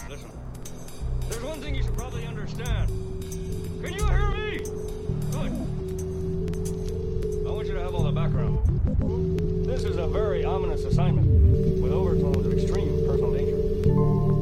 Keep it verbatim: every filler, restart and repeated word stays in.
Listen. There's one thing you should probably understand. Can you hear me? Good. I want you to have all the background. This is a very ominous assignment, with overtones